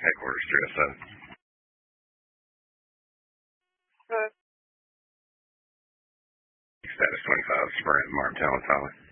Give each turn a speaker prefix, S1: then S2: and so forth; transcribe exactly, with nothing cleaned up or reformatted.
S1: Headquarters three oh seven.
S2: Uh,
S1: Status twenty-five, Sprint, Martin Talent, Tyler.